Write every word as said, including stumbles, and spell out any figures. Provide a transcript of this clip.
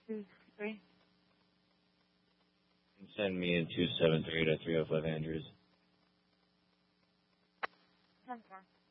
two three. Send me in two seven three to three oh five Andrews. ten four.